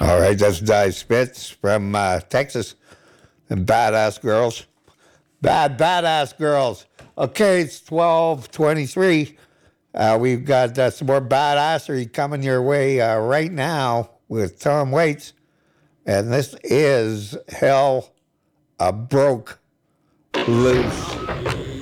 All right, that's Di Spitz from Texas. And badass girls. Badass girls. Okay, it's 12:23. We've got some more badassery coming your way right now with Tom Waits. And this is Hell Broke Loose.